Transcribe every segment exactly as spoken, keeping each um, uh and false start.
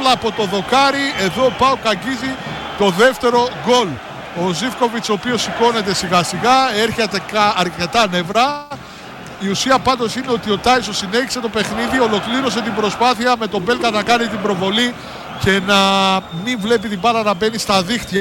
δίπλα από το δοκάρι. Εδώ ο ΠΑΟΚ αγγίζει το δεύτερο γκολ. Ο Ζίβκοβιτς, ο οποίος σηκώνεται σιγά σιγά, έρχεται αρκετά νευρά. Η ουσία πάντως είναι ότι ο Τάισον συνέχισε το παιχνίδι, ολοκλήρωσε την προσπάθεια με τον Μπέλκα να κάνει την προβολή και να μην βλέπει την μπάλα να μπαίνει στα δίχτυα.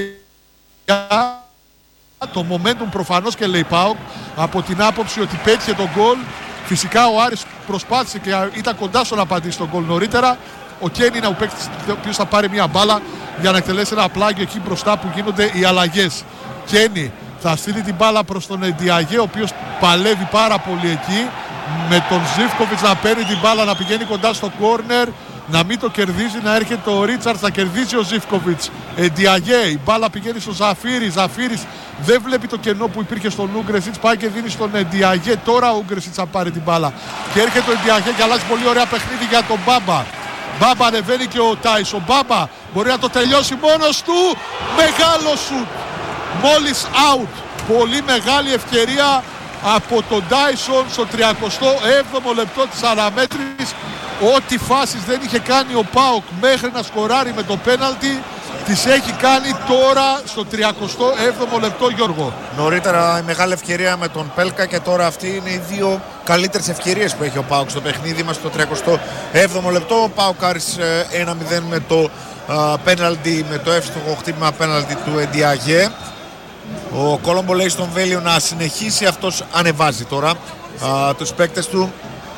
Το momentum προφανώς και λέει ΠΑΟΚ από την άποψη ότι πέτυχε τον γκολ. Φυσικά ο Άρης προσπάθησε και ήταν κοντά στο να πατήσει τον γκολ νωρίτερα. Ο Κέν είναι ο παίκτης ο οποίος θα πάρει μια μπάλα για να εκτελέσει ένα πλάγιο εκεί μπροστά που γίνονται οι αλλαγές. Κένι θα στείλει την μπάλα προς τον Εντιαγέ, ο οποίος παλεύει πάρα πολύ εκεί, με τον Ζίβκοβιτς να παίρνει την μπάλα, να πηγαίνει κοντά στο κόρνερ, να μην το κερδίζει, να έρχεται ο Ρίτσαρτς, να κερδίζει ο Ζίβκοβιτς. Εντιαγέ, η μπάλα πηγαίνει στο Ζαφίρι, Ζαφίρις δεν βλέπει το κενό που υπήρχε στον Ούγκρεσιτς, πάει και δίνει στον Εντιαγέ. Τώρα ο Ούγκρεσιτς θα πάρει την μπάλα και έρχεται ο Εντιαγέ και αλλάζει πολύ ωραία παιχνίδι για τον Μπάμπα. Μπάμπα ανεβαίνει και ο Τάισον. Μπάμπα μπορεί να το τελειώσει μόνος του. Μεγάλο σουτ. Μόλις out. Πολύ μεγάλη ευκαιρία από τον Τάισον στο τριακοστό έβδομο λεπτό της αναμέτρησης. Ό,τι φάσεις δεν είχε κάνει ο ΠΑΟΚ μέχρι να σκοράρει με το πέναλτι, τις έχει κάνει τώρα στο τριακοστό έβδομο λεπτό, Γιώργο. Νωρίτερα η μεγάλη ευκαιρία με τον Πέλκα και τώρα αυτή είναι οι δύο καλύτερες ευκαιρίες που έχει ο ΠΑΟΚ στο παιχνίδι μας στο τριακοστό έβδομο λεπτό. Ο ΠΑΟΚ άρισε ένα μηδέν με το α, πέναλτι, με το εύστοχο χτύπημα πέναλτι του Εντιαγέ. Ο Κόλομπο λέει στον Βέλιο να συνεχίσει, αυτός ανεβάζει τώρα α, τους παίκτες του.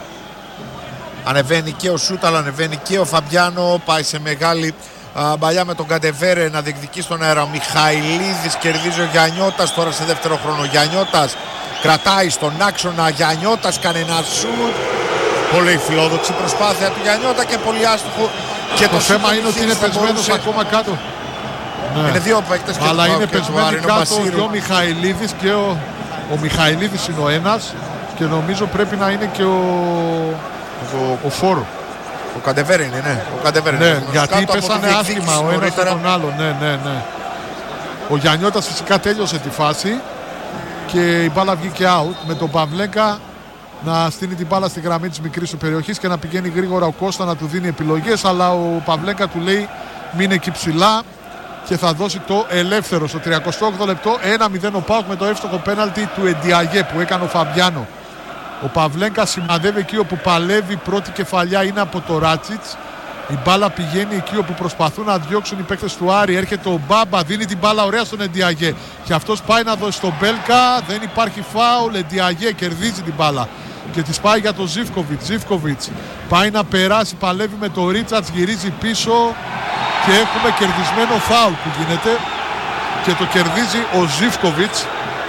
Ανεβαίνει και ο Σούτ, αλλά ανεβαίνει και ο Φαμπιάνο. Πάει σε μεγάλη α, μπαλιά με τον Καντεβέρε να διεκδικεί στον αέρα. Ο Μιχαηλίδης, κερδίζει ο Γιαννιώτας τώρα σε δεύτερο χρόνο. Γιαννιώτας κρατάει στον άξονα. Γιαννιώτας κάνει ένα σούτ. Πολύ φιλόδοξη προσπάθεια του Γιαννιώτα και πολύ άστοχο. Και το, το θέμα είναι ότι είναι πεσμένος ακόμα κάτω. Ναι. Είναι δύο παίκτες και αλλά το είναι και πεσμένοι κάτω και ο Μιχαηλίδης και ο, ο Μιχαηλίδης είναι ο ένας και νομίζω πρέπει να είναι και ο, ο, ο Φόρο. Ο Καντεβέρε είναι, ναι. Ο Καντεβέρε ναι, είναι. γιατί πέσανε άσχημα ο ένας με τον άλλο. Ναι, ναι, ναι. Ο Γιαννιώτας φυσικά τέλειωσε τη φάση και η μπάλα βγήκε out με τον Παυλέκα να στείλει την μπάλα στη γραμμή της μικρής του περιοχής και να πηγαίνει γρήγορα ο Κώστα να του δίνει επιλογές, αλλά ο Παυλέκα του λέει μην εκεί ψηλά και θα δώσει το ελεύθερο στο τριακοστό όγδοο λεπτό. Ένα μηδέν ο ΠΑΟΚ με το εύστοχο πέναλτι του Εντιαγέ που έκανε ο Φαμπιάνο. Ο Παυλέκα σημαδεύει εκεί όπου παλεύει, πρώτη κεφαλιά είναι από το Ράτσιτς. Η μπάλα πηγαίνει εκεί όπου προσπαθούν να διώξουν οι παίκτες του Άρη. Έρχεται ο Μπάμπα, δίνει την μπάλα ωραία στον Εντιαγέ και αυτός πάει να δώσει τον Μπέλκα, δεν υπάρχει φάουλ. Εντιαγέ κερδίζει την μπάλα και τη πάει για τον Ζίβκοβιτς. Ζίβκοβιτς πάει να περάσει, παλεύει με τον Ρίτσαρτς, γυρίζει πίσω και έχουμε κερδισμένο φάουλ που γίνεται και το κερδίζει ο Ζίβκοβιτς,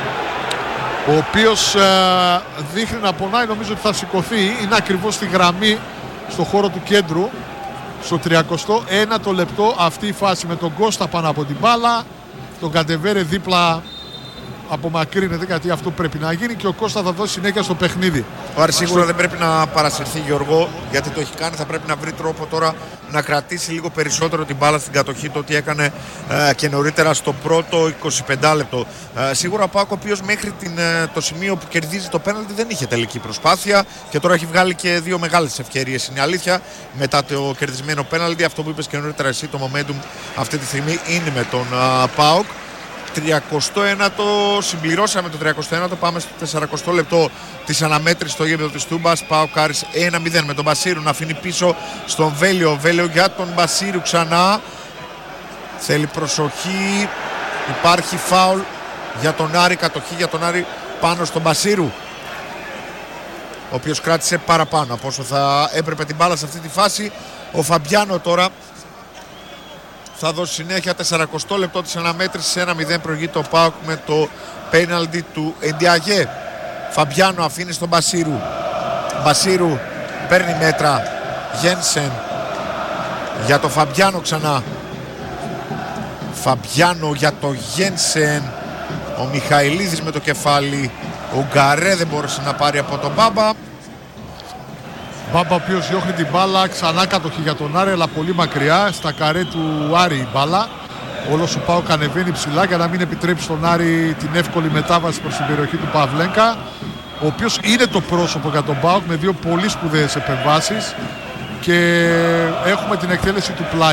ο οποίος ε, δείχνει να πονάει, νομίζω ότι θα σηκωθεί, είναι ακριβώς στη γραμμή στο χώρο του κέντρου στο τριακοστό ένατο λεπτό αυτή η φάση με τον Κώστα πάνω από την μπάλα, τον Καντεβέρε δίπλα απομακρύνεται γιατί αυτό πρέπει να γίνει και ο Κώστα θα δώσει συνέχεια στο παιχνίδι. Ο Άρης σίγουρα στο... δεν πρέπει να παρασυρθεί, Γιώργο, γιατί το έχει κάνει. Θα πρέπει να βρει τρόπο τώρα να κρατήσει λίγο περισσότερο την μπάλα στην κατοχή, το ότι έκανε ε, και νωρίτερα στο πρώτο εικοσιπέντε λεπτό. Ε, σίγουρα ο ΠΑΟΚ, ο οποίος μέχρι την, ε, το σημείο που κερδίζει το πέναλτι δεν είχε τελική προσπάθεια και τώρα έχει βγάλει και δύο μεγάλες ευκαιρίες. Είναι αλήθεια, μετά το κερδισμένο πέναλτι, αυτό που είπες και νωρίτερα εσύ, το momentum αυτή τη στιγμή είναι με τον ε, ΠΑΟΚ. τριακοστό ένατο, συμπληρώσαμε το τριακοστό ένατο, πάμε στο σαρανταοστό λεπτό της αναμέτρησης στο γήπεδο της Τούμπας. ΠΑΟΚ Άρης ένα μηδέν με τον Μπασίρου να αφήνει πίσω στον Βέλιο. Βέλιο για τον Μπασίρου ξανά. Θέλει προσοχή. Υπάρχει φάουλ για τον Άρη, κατοχή για τον Άρη πάνω στον Μπασίρου, ο οποίος κράτησε παραπάνω από όσο θα έπρεπε την μπάλα σε αυτή τη φάση. Ο Φαμπιάνο τώρα θα δώσει συνέχεια. σαρανταοστό λεπτό της αναμέτρησης, ένα μηδέν προηγείται ο ΠΑΟΚ με το πέναλτι του Εντιαγέ. Φαμπιάνο αφήνει στον Μπασίρου. Μπασίρου παίρνει μέτρα. Γένσεν για το Φαμπιάνο ξανά. Φαμπιάνο για το Γένσεν. Ο Μιχαηλίδης με το κεφάλι. Ο Γκαρέ δεν μπόρεσε να πάρει από τον Μπάμπα. Μπάμπα ο οποίος διώχνει την μπάλα, ξανά κατοχή για τον Άρη, αλλά πολύ μακριά, στα καρέ του Άρη η μπάλα. Όλος ο ΠΑΟΚ ανεβαίνει ψηλά για να μην επιτρέψει στον Άρη την εύκολη μετάβαση προς την περιοχή του Παυλέκα, ο οποίος είναι το πρόσωπο για τον ΠΑΟΚ με δύο πολύ σπουδαίες επεμβάσεις και έχουμε την εκτέλεση του πλάγιου.